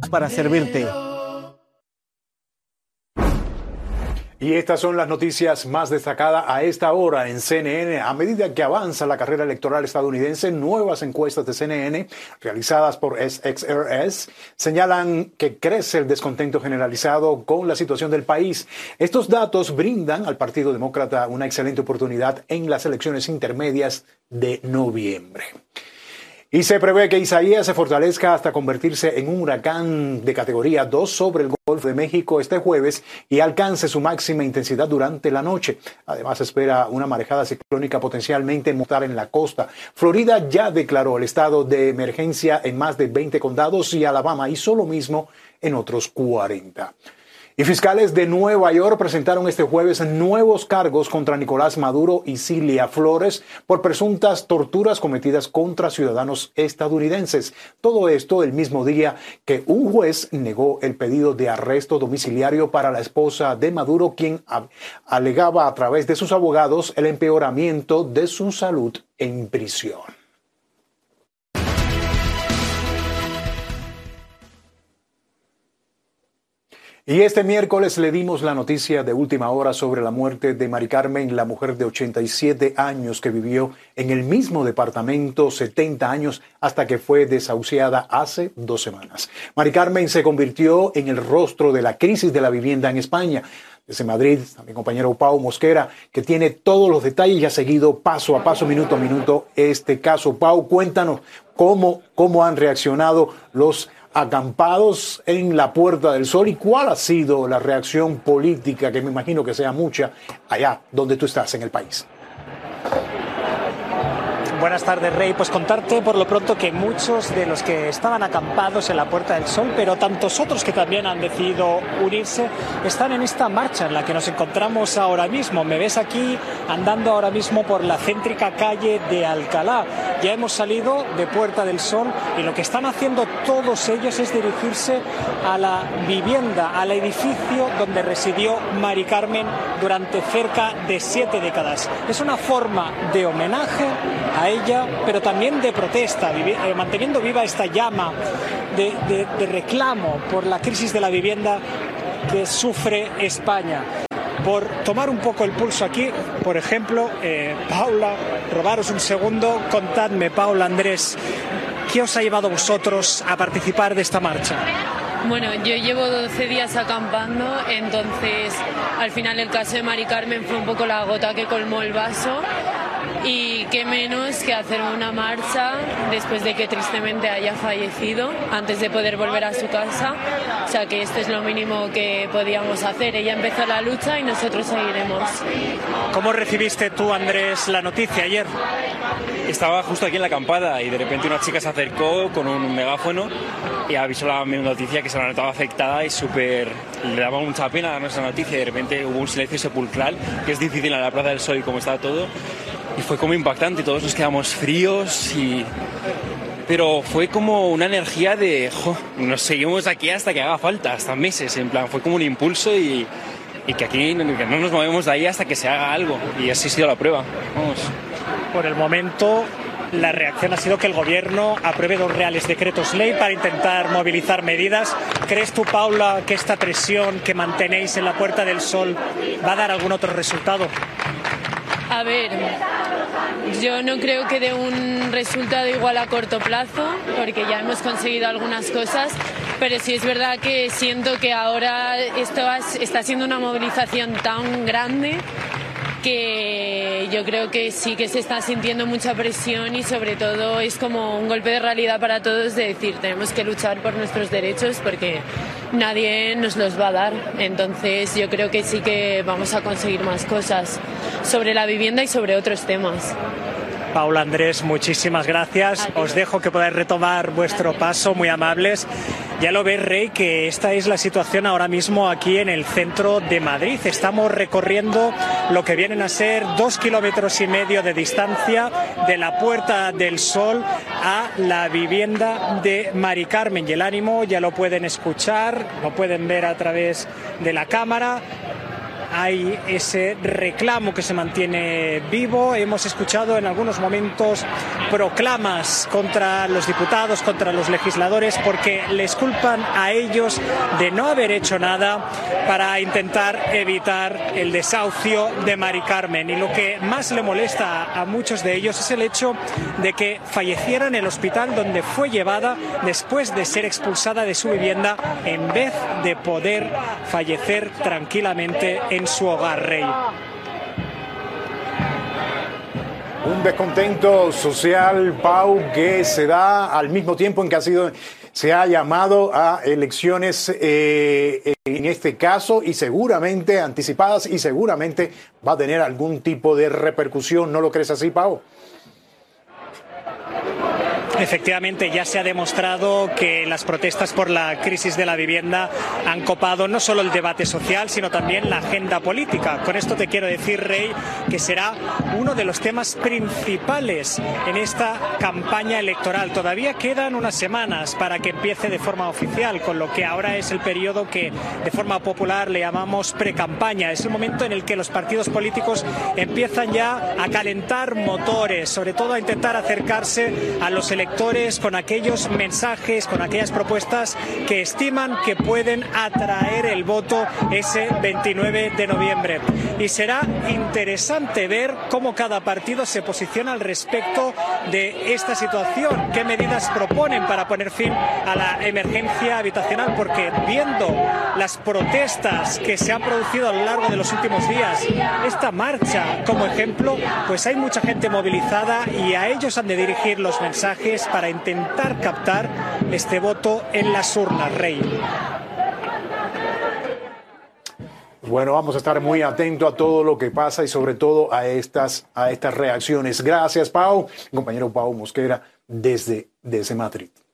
para servirte. Y estas son las noticias más destacadas a esta hora en CNN. A medida que avanza la carrera electoral estadounidense, nuevas encuestas de CNN realizadas por SXRS señalan que crece el descontento generalizado con la situación del país. Estos datos brindan al Partido Demócrata una excelente oportunidad en las elecciones intermedias de noviembre. Y se prevé que Isaías se fortalezca hasta convertirse en un huracán de categoría 2 sobre el Golfo de México este jueves y alcance su máxima intensidad durante la noche. Además, se espera una marejada ciclónica potencialmente mortal en la costa. Florida ya declaró el estado de emergencia en más de 20 condados y Alabama hizo lo mismo en otros 40. Y fiscales de Nueva York presentaron este jueves nuevos cargos contra Nicolás Maduro y Cilia Flores por presuntas torturas cometidas contra ciudadanos estadounidenses. Todo esto el mismo día que un juez negó el pedido de arresto domiciliario para la esposa de Maduro, quien alegaba a través de sus abogados el empeoramiento de su salud en prisión. Y este miércoles le dimos la noticia de última hora sobre la muerte de Mari Carmen, la mujer de 87 años que vivió en el mismo departamento 70 años hasta que fue desahuciada hace 2 semanas. Mari Carmen se convirtió en el rostro de la crisis de la vivienda en España. Desde Madrid, a mi compañero Pau Mosquera, que tiene todos los detalles y ha seguido paso a paso, minuto a minuto, este caso. Pau, cuéntanos cómo han reaccionado los acampados en la Puerta del Sol y cuál ha sido la reacción política, que me imagino que sea mucha, allá donde tú estás en el país. Buenas tardes, Rey. Pues contarte por lo pronto que muchos de los que estaban acampados en la Puerta del Sol, pero tantos otros que también han decidido unirse, están en esta marcha en la que nos encontramos ahora mismo. Me ves aquí andando ahora mismo por la céntrica calle de Alcalá. Ya hemos salido de Puerta del Sol y lo que están haciendo todos ellos es dirigirse a la vivienda, al edificio donde residió Mari Carmen durante cerca de 7 décadas. Es una forma de homenaje a ella, pero también de protesta, manteniendo viva esta llama de reclamo por la crisis de la vivienda que sufre España. Por tomar un poco el pulso aquí, por ejemplo, Paula, robaros un segundo, contadme, Paula, Andrés, ¿qué os ha llevado a vosotros a participar de esta marcha? Bueno, yo llevo 12 días acampando, entonces al final el caso de Mari Carmen fue un poco la gota que colmó el vaso. Y qué menos que hacer una marcha después de que tristemente haya fallecido, antes de poder volver a su casa. O sea que esto es lo mínimo que podíamos hacer. Ella empezó la lucha y nosotros seguiremos. ¿Cómo recibiste tú, Andrés, la noticia ayer? Estaba justo aquí en la acampada y de repente una chica se acercó con un megáfono y avisó la noticia que se la notaba afectada y le daba mucha pena darnos esa noticia. Y de repente hubo un silencio sepulcral, que es difícil en la Plaza del Sol y cómo estaba todo. Y fue como impactante, todos nos quedamos fríos pero fue como una energía de nos seguimos aquí hasta que haga falta, hasta meses, en plan, fue como un impulso y que aquí que no nos movemos de ahí hasta que se haga algo, y así ha sido la prueba. Vamos. Por el momento, la reacción ha sido que el gobierno apruebe 2 reales decretos ley para intentar movilizar medidas. ¿Crees tú, Paula, que esta presión que mantenéis en la Puerta del Sol va a dar algún otro resultado? A ver, yo no creo que dé un resultado igual a corto plazo, porque ya hemos conseguido algunas cosas, pero sí es verdad que siento que ahora esto está siendo una movilización tan grande que yo creo que sí que se está sintiendo mucha presión y sobre todo es como un golpe de realidad para todos de decir tenemos que luchar por nuestros derechos porque nadie nos los va a dar. Entonces yo creo que sí que vamos a conseguir más cosas sobre la vivienda y sobre otros temas. Paula, Andrés, muchísimas gracias. Os dejo que podáis retomar vuestro paso, muy amables. Ya lo ves, Rey, que esta es la situación ahora mismo aquí en el centro de Madrid. Estamos recorriendo lo que vienen a ser 2,5 kilómetros de distancia de la Puerta del Sol a la vivienda de Mari Carmen. Y el ánimo ya lo pueden escuchar, lo pueden ver a través de la cámara. hay ese reclamo que se mantiene vivo. Hemos escuchado en algunos momentos proclamas contra los diputados, contra los legisladores, porque les culpan a ellos de no haber hecho nada para intentar evitar el desahucio de Mari Carmen. Y lo que más le molesta a muchos de ellos es el hecho de que falleciera en el hospital donde fue llevada después de ser expulsada de su vivienda, en vez de poder fallecer tranquilamente en su hogar, Rey. Un descontento social, Pau, que se da al mismo tiempo en que se ha llamado a elecciones en este caso, y seguramente anticipadas, y seguramente va a tener algún tipo de repercusión. ¿No lo crees así, Pau? Efectivamente, ya se ha demostrado que las protestas por la crisis de la vivienda han copado no solo el debate social, sino también la agenda política. Con esto te quiero decir, Rey, que será uno de los temas principales en esta campaña electoral. Todavía quedan unas semanas para que empiece de forma oficial, con lo que ahora es el periodo que de forma popular le llamamos precampaña. Es el momento en el que los partidos políticos empiezan ya a calentar motores, sobre todo a intentar acercarse a los electores con aquellos mensajes, con aquellas propuestas que estiman que pueden atraer el voto ese 29 de noviembre. Y será interesante ver cómo cada partido se posiciona al respecto de esta situación, qué medidas proponen para poner fin a la emergencia habitacional, porque viendo las protestas que se han producido a lo largo de los últimos días, esta marcha como ejemplo, pues hay mucha gente movilizada y a ellos han de dirigir los mensajes para intentar captar este voto en las urnas, Rey. Bueno, vamos a estar muy atentos a todo lo que pasa y sobre todo a estas reacciones. Gracias, Pau. Mi compañero Pau Mosquera desde Madrid.